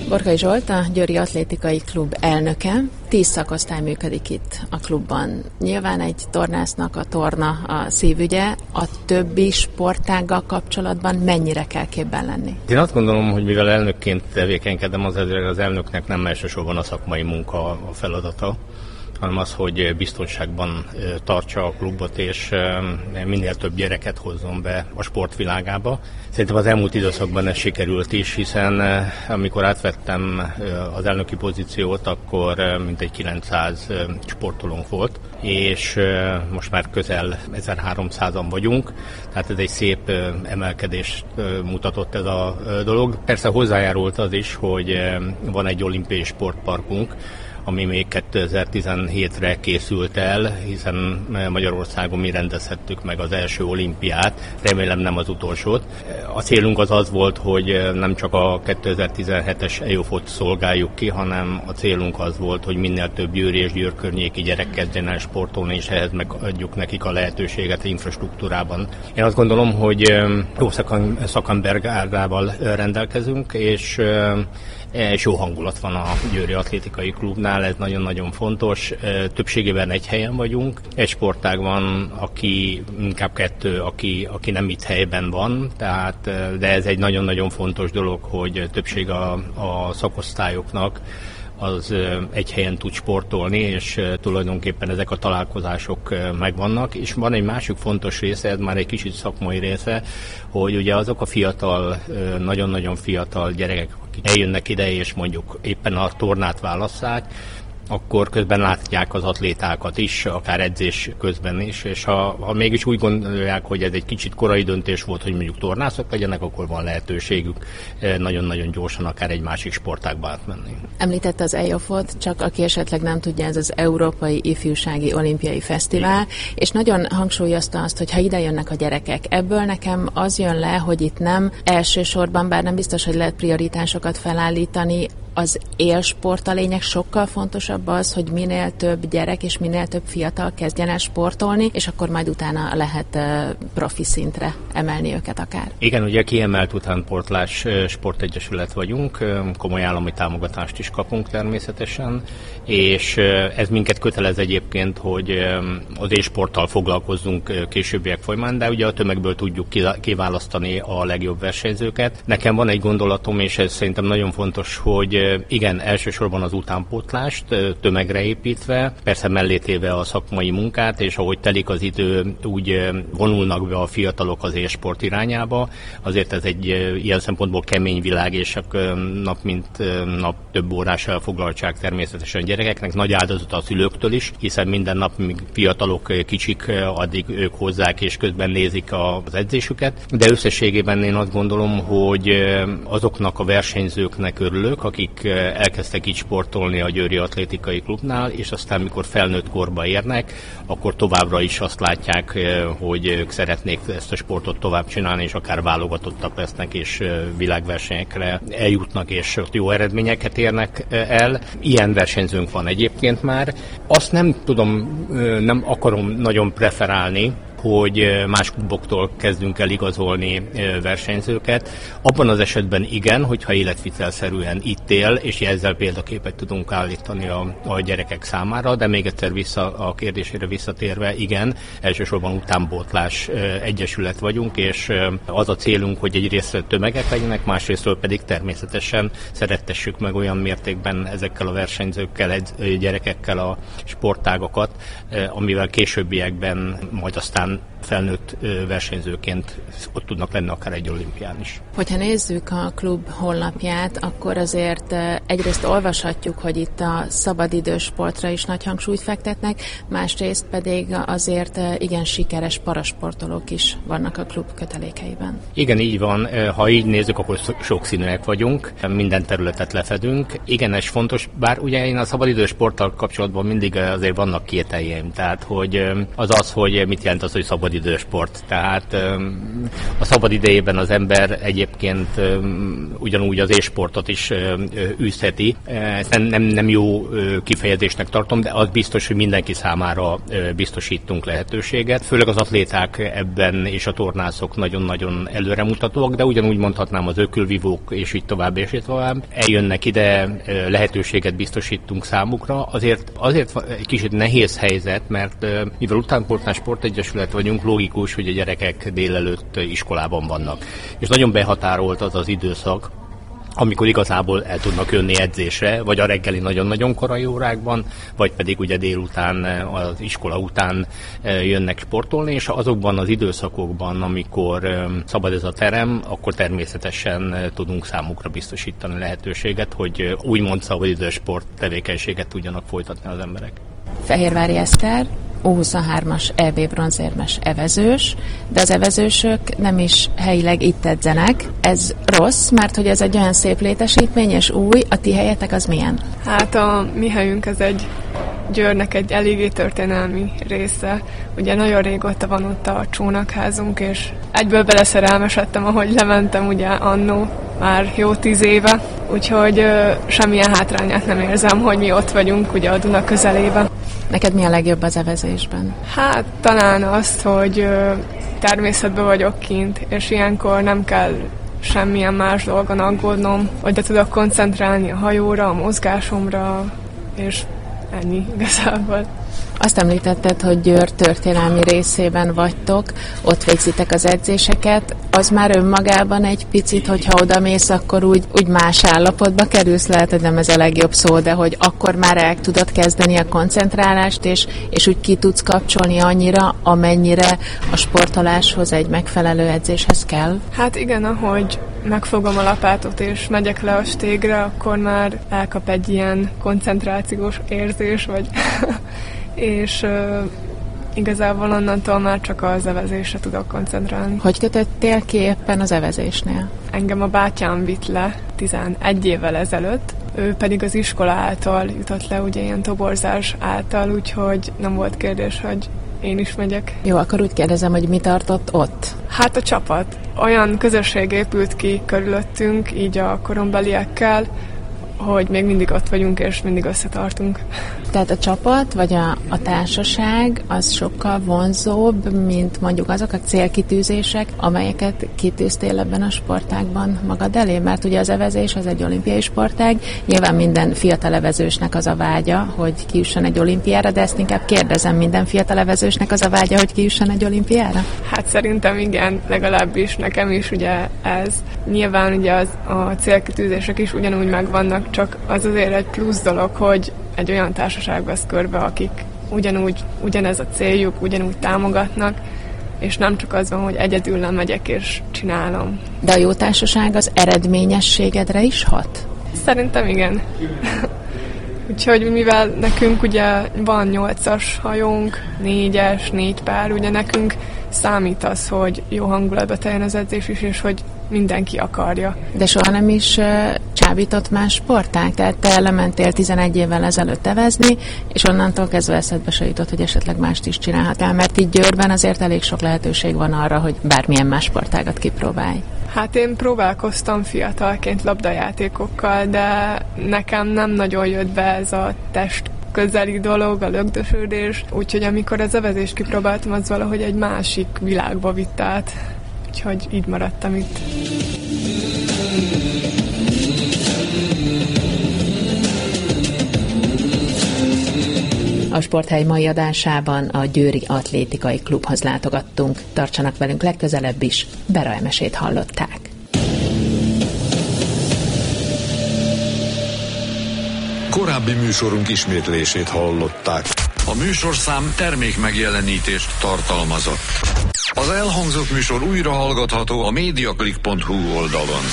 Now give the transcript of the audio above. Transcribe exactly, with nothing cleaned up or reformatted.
Borkai Zsolt, a Győri Atlétikai Klub elnöke. Tíz szakosztály működik itt a klubban. Nyilván egy tornásznak a torna a szívügye. A többi sportággal kapcsolatban mennyire kell képben lenni? Én azt gondolom, hogy mivel elnökként tevékenykedem, az az elnöknek nem elsősorban a szakmai munka a feladata, hanem az, hogy biztonságban tartsa a klubot, és minél több gyereket hozzon be a sportvilágába. Szerintem az elmúlt időszakban ez sikerült is, hiszen amikor átvettem az elnöki pozíciót, akkor mintegy kilencszáz sportolónk volt, és most már közel ezerháromszázan vagyunk, tehát ez egy szép emelkedést mutatott ez a dolog. Persze hozzájárult az is, hogy van egy olimpiai sportparkunk, ami még kétezer-tizenhétre készült el, hiszen Magyarországon mi rendezhettük meg az első olimpiát, remélem nem az utolsót. A célunk az az volt, hogy nem csak a kétezer-tizenhetes E O F-ot szolgáljuk ki, hanem a célunk az volt, hogy minél több győri és Győr környéki gyerek kezdjen el sportolni, és ehhez megadjuk nekik a lehetőséget infrastruktúrában. Én azt gondolom, hogy jó szakembergárdával rendelkezünk, és és jó hangulat van a Győri Atlétikai Klubnál, ez nagyon-nagyon fontos. Többségében egy helyen vagyunk. Egy sportág van, aki inkább kettő, aki, aki nem itt helyben van, tehát, de ez egy nagyon-nagyon fontos dolog, hogy többség a, a szakosztályoknak az egy helyen tud sportolni, és tulajdonképpen ezek a találkozások megvannak. És van egy másik fontos része, ez már egy kicsit szakmai része, hogy ugye azok a fiatal, nagyon-nagyon fiatal gyerekek, akik eljönnek ide, és mondjuk éppen a tornát válasszák, akkor közben látják az atlétákat is, akár edzés közben is, és ha, ha mégis úgy gondolják, hogy ez egy kicsit korai döntés volt, hogy mondjuk tornászok legyenek, akkor van lehetőségük nagyon-nagyon gyorsan akár egy másik sportágba átmenni. Említette az E O F-ot, csak aki esetleg nem tudja, ez az Európai Ifjúsági Olimpiai Fesztivál, igen. És nagyon hangsúlyozta azt, hogy ha ide jönnek a gyerekek, ebből nekem az jön le, hogy itt nem elsősorban, bár nem biztos, hogy lehet prioritásokat felállítani, az élsport a lényeg, sokkal fontosabb az, hogy minél több gyerek és minél több fiatal kezdjen el sportolni, és akkor majd utána lehet profi szintre emelni őket akár. Igen, ugye kiemelt utánpótlás sportegyesület vagyunk, komoly állami támogatást is kapunk természetesen, és ez minket kötelez egyébként, hogy az élsporttal foglalkozzunk későbbiek folyamán, de ugye a tömegből tudjuk kiválasztani a legjobb versenyzőket. Nekem van egy gondolatom, és ez szerintem nagyon fontos, hogy igen, elsősorban az utánpótlást tömegre építve, persze mellé téve a szakmai munkát, és ahogy telik az idő, úgy vonulnak be a fiatalok az élsport irányába. Azért ez egy ilyen szempontból kemény világ, és nap mint nap több órás elfoglaltság természetesen gyerekeknek, nagy áldozat a szülőktől is, hiszen minden nap, míg fiatalok kicsik, addig ők hozzák, és közben nézik az edzésüket. De összességében én azt gondolom, hogy azoknak a versenyzőknek örülök, akik elkezdtek így sportolni a Győri Atlétikai Klubnál, és aztán mikor felnőtt korba érnek, akkor továbbra is azt látják, hogy ők szeretnék ezt a sportot tovább csinálni, és akár válogatottak lesznek, és világversenyekre eljutnak, és ott jó eredményeket érnek el. Ilyen versenyzőnk van egyébként már. Azt nem tudom, nem akarom nagyon preferálni, hogy más kluboktól kezdünk el igazolni versenyzőket. Abban az esetben igen, hogyha életvitelszerűen itt él, és ezzel példaképet tudunk állítani a, a gyerekek számára, de még egyszer vissza a kérdésére visszatérve, igen, elsősorban utánpótlás egyesület vagyunk, és az a célunk, hogy egyrészt tömegek legyenek, másrésztről pedig természetesen szerettessük meg olyan mértékben ezekkel a versenyzőkkel, gyerekekkel a sportágakat, amivel későbbiekben majd aztán felnőtt versenyzőként ott tudnak lenni akár egy olimpián is. Hogyha nézzük a klub honlapját, akkor azért egyrészt olvashatjuk, hogy itt a szabadidős sportra is nagy hangsúlyt fektetnek, másrészt pedig azért igen sikeres parasportolók is vannak a klub kötelékeiben. Igen, így van. Ha így nézzük, akkor sokszínűek vagyunk, minden területet lefedünk. Igen, ez fontos, bár ugye én a szabadidős sporttal kapcsolatban mindig azért vannak kételjeim, tehát hogy az az, hogy mit jelent az, hogy szabadidő szabadidősport. Tehát a szabad idejében az ember egyébként ugyanúgy az e-sportot is űzheti. Ezt nem, nem, nem jó kifejezésnek tartom, de az biztos, hogy mindenki számára biztosítunk lehetőséget. Főleg az atléták ebben és a tornászok nagyon-nagyon előremutatóak, de ugyanúgy mondhatnám az ökölvívók és így tovább és így tovább. Eljönnek ide, lehetőséget biztosítunk számukra. Azért, azért egy kicsit nehéz helyzet, mert mivel Utánpótlás Sportegyesület vagyunk, logikus, hogy a gyerekek délelőtt iskolában vannak. És nagyon behatárolt az az időszak, amikor igazából el tudnak jönni edzésre, vagy a reggeli nagyon-nagyon korai órákban, vagy pedig ugye délután, az iskola után jönnek sportolni, és azokban az időszakokban, amikor szabad ez a terem, akkor természetesen tudunk számukra biztosítani lehetőséget, hogy úgymond szabadidősport tevékenységet tudjanak folytatni az emberek. Fehérvári Eszter, U huszonhármas é bé bronzérmes evezős, de az evezősök nem is helyileg itt edzenek. Ez rossz, mert hogy ez egy olyan szép létesítmény, és új, a ti helyetek az milyen? Hát a mi helyünk az egy Győrnek egy eléggé történelmi része. Ugye nagyon régóta van ott a csónakházunk, és egyből beleszerelmesedtem, ahogy lementem ugye annó, már jó tíz éve, úgyhogy ö, semmilyen hátrányát nem érzem, hogy mi ott vagyunk ugye a Duna közelében. Neked mi a legjobb az evezésben? Hát talán azt, hogy ö, természetben vagyok kint, és ilyenkor nem kell semmilyen más dolgon aggódnom, hogy de tudok koncentrálni a hajóra, a mozgásomra, és ennyi igazából. Azt említetted, hogy Győr történelmi részében vagytok, ott végzitek az edzéseket, az már önmagában egy picit, hogyha odamész, akkor úgy, úgy más állapotba kerülsz, lehet, hogy nem ez a legjobb szó, de hogy akkor már el tudod kezdeni a koncentrálást, és, és úgy ki tudsz kapcsolni annyira, amennyire a sportoláshoz egy megfelelő edzéshez kell? Hát igen, ahogy megfogom a lapátot és megyek le a stégre, akkor már elkap egy ilyen koncentrációs érzés, vagy és uh, igazából onnantól már csak az evezésre tudok koncentrálni. Hogy kötöttél ki éppen az evezésnél? Engem a bátyám vitt le tizenegy évvel ezelőtt, ő pedig az iskola által jutott le, ugye ilyen toborzás által, úgyhogy nem volt kérdés, hogy én is megyek. Jó, akkor úgy kérdezem, hogy mi tartott ott? Hát a csapat. Olyan közösség épült ki körülöttünk, így a korombeliekkel, hogy még mindig ott vagyunk, és mindig összetartunk. Tehát a csapat, vagy a, a társaság az sokkal vonzóbb, mint mondjuk azok a célkitűzések, amelyeket kitűztél ebben a sportágban magad elé? Mert ugye az evezés az egy olimpiai sportág, nyilván minden fiatal evezősnek az a vágya, hogy kijusson egy olimpiára, de ezt inkább kérdezem, minden fiatal evezősnek az a vágya, hogy kijusson egy olimpiára? Hát szerintem igen, legalábbis nekem is ugye ez. Nyilván ugye az, a célkitűzések is ugyanúgy megvannak, csak az azért egy plusz dolog, hogy egy olyan társaság vesz körbe, akik ugyanúgy, ugyanez a céljuk, ugyanúgy támogatnak, és nem csak az van, hogy egyedül nem megyek és csinálom. De a jó társaság az eredményességedre is hat? Szerintem igen. Úgyhogy mivel nekünk ugye van nyolcas hajónk, négyes, négy pár, ugye nekünk számít az, hogy jó hangulatba teljen az edzés is, és hogy mindenki akarja. De soha nem is uh, csábított más sportág? Tehát te elementél tizenegy évvel ezelőtt evezni, és onnantól kezdve eszedbe se jutott, hogy esetleg mást is csinálhatál, mert így Győrben azért elég sok lehetőség van arra, hogy bármilyen más sportágat kipróbálj. Hát én próbálkoztam fiatalként labdajátékokkal, de nekem nem nagyon jött be ez a test közeli dolog, a lögdösödés, úgyhogy amikor az evezést kipróbáltam, az valahogy egy másik világba vitt át. Úgyhogy így maradtam itt. A Sporthely mai adásában a Győri Atlétikai Klubhoz látogattunk. Tartsanak velünk legközelebb is, Bera Emesét hallották. Korábbi műsorunk ismétlését hallották. A műsorszám termék megjelenítést tartalmazott. Az elhangzott műsor újra hallgatható a mediaclick pont hu oldalon.